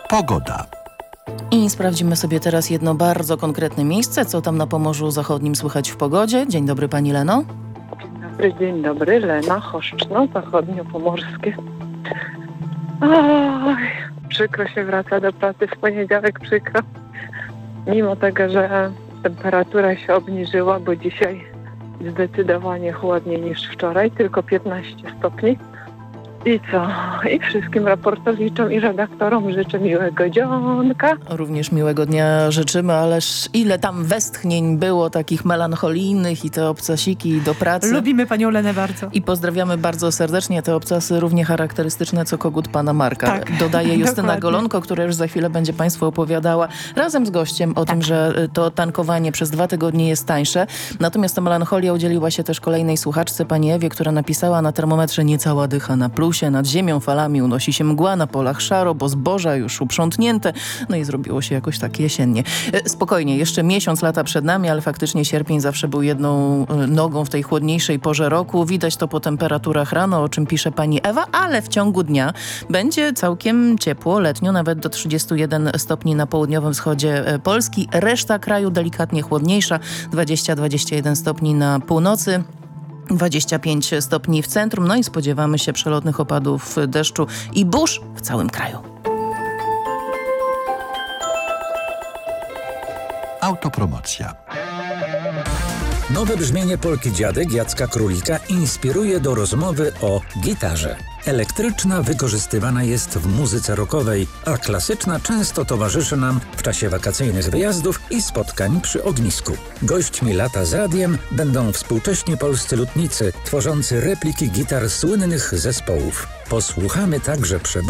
Pogoda. I sprawdzimy sobie teraz jedno bardzo konkretne miejsce, co tam na Pomorzu Zachodnim słychać w pogodzie. Dzień dobry, pani Leno. Dzień dobry, Lena, Choszczno, zachodniopomorskie. Oj, przykro się wraca do pracy w poniedziałek, przykro. Mimo tego, że temperatura się obniżyła, bo dzisiaj zdecydowanie chłodniej niż wczoraj, tylko 15 stopni. I co? I wszystkim raportowiczom i redaktorom życzę miłego dzionka. Również miłego dnia życzymy, ależ ile tam westchnień było takich melancholijnych i te obcasiki do pracy. Lubimy panią Lenę bardzo. I pozdrawiamy bardzo serdecznie te obcasy równie charakterystyczne co kogut pana Marka. Tak, dodaje Justyna dokładnie. Golonko, która już za chwilę będzie państwu opowiadała razem z gościem o tym, że to tankowanie przez 2 tygodnie jest tańsze. Natomiast ta melancholia udzieliła się też kolejnej słuchaczce, pani Ewie, która napisała: na termometrze niecała dycha na plusie, nad ziemią falami unosi się mgła, na polach szaro, bo zboża już uprzątnięte. No i zrobiło się jakoś tak jesiennie. Spokojnie, jeszcze miesiąc, lata przed nami, ale faktycznie sierpień zawsze był jedną nogą w tej chłodniejszej porze roku. Widać to po temperaturach rano, o czym pisze pani Ewa, ale w ciągu dnia będzie całkiem ciepło, letnio, nawet do 31 stopni na południowym wschodzie Polski. Reszta kraju delikatnie chłodniejsza, 20-21 stopni na północy. 25 stopni w centrum, no i spodziewamy się przelotnych opadów deszczu i burz w całym kraju. Autopromocja. Nowe brzmienie Polki Dziadek Jacka Królika inspiruje do rozmowy o gitarze. Elektryczna wykorzystywana jest w muzyce rockowej, a klasyczna często towarzyszy nam w czasie wakacyjnych wyjazdów i spotkań przy ognisku. Gośćmi lata z radiem będą współcześni polscy lutnicy, tworzący repliki gitar słynnych zespołów. Posłuchamy także